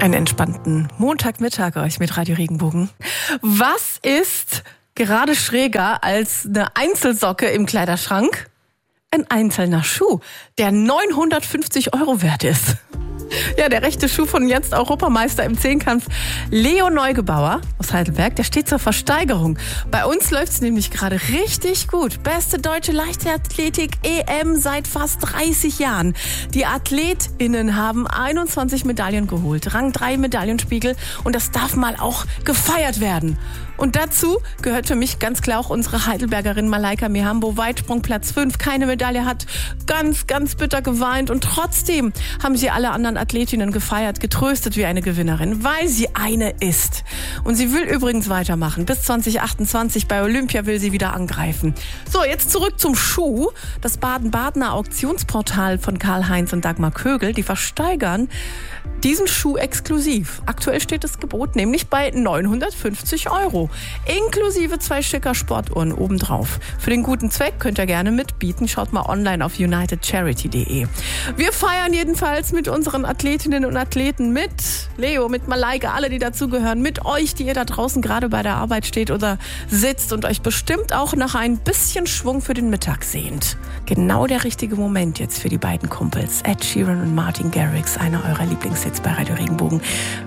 Einen entspannten Montagmittag euch mit Radio Regenbogen. Was ist gerade schräger als eine Einzelsocke im Kleiderschrank? Ein einzelner Schuh, der 950 € wert ist. Ja, der rechte Schuh von jetzt Europameister im Zehnkampf Leo Neugebauer aus Heidelberg, der steht zur Versteigerung. Bei uns läuft's nämlich gerade richtig gut. Beste deutsche Leichtathletik-EM seit fast 30 Jahren. Die AthletInnen haben 21 Medaillen geholt, Rang 3 Medaillenspiegel, und das darf mal auch gefeiert werden. Und dazu gehört für mich ganz klar auch unsere Heidelbergerin Malaika Mihambo, Weitsprung Platz 5, keine Medaille, hat ganz, ganz bitter geweint, und trotzdem haben sie alle anderen Athletinnen gefeiert, getröstet wie eine Gewinnerin, weil sie eine ist. Und sie will übrigens weitermachen. Bis 2028 bei Olympia will sie wieder angreifen. So, jetzt zurück zum Schuh. Das Baden-Badener Auktionsportal von Karl-Heinz und Dagmar Kögel, die versteigern diesen Schuh exklusiv. Aktuell steht das Gebot nämlich bei 950 €. Inklusive 2 schicker Sportuhren obendrauf. Für den guten Zweck könnt ihr gerne mitbieten. Schaut mal online auf unitedcharity.de. Wir feiern jedenfalls mit unseren Athletinnen und Athleten, mit Leo, mit Malaika, alle, die dazugehören, mit euch, die ihr da draußen gerade bei der Arbeit steht oder sitzt und euch bestimmt auch nach ein bisschen Schwung für den Mittag sehnt. Genau der richtige Moment jetzt für die beiden Kumpels, Ed Sheeran und Martin Garrix, einer eurer Lieblingshits bei Radio Regenbogen.